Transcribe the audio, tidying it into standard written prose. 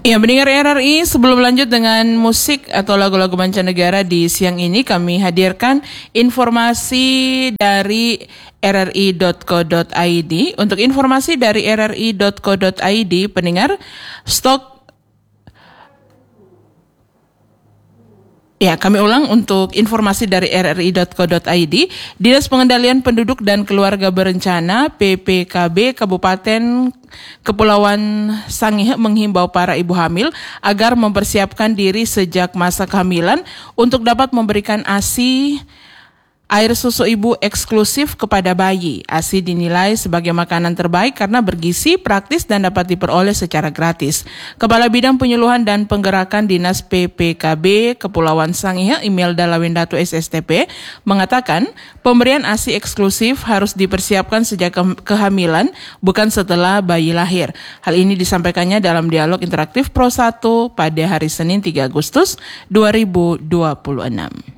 Ya, mendengar RRI, sebelum lanjut dengan musik atau lagu-lagu mancanegara di siang ini, kami hadirkan informasi dari rri.co.id. Untuk informasi dari rri.co.id, pendengar, stok kami ulang untuk informasi dari rri.co.id. Dinas Pengendalian Penduduk dan Keluarga Berencana PPKB Kabupaten Kepulauan Sangihe menghimbau para ibu hamil agar mempersiapkan diri sejak masa kehamilan untuk dapat memberikan ASI air susu ibu eksklusif kepada bayi. ASI dinilai sebagai makanan terbaik karena bergizi, praktis, dan dapat diperoleh secara gratis. Kepala Bidang Penyuluhan dan Penggerakan Dinas PPKB Kepulauan Sangihe, Imelda Lawendatu SSTP, mengatakan pemberian ASI eksklusif harus dipersiapkan sejak kehamilan, bukan setelah bayi lahir. Hal ini disampaikannya dalam dialog interaktif Pro 1 pada hari Senin 3 Agustus 2026.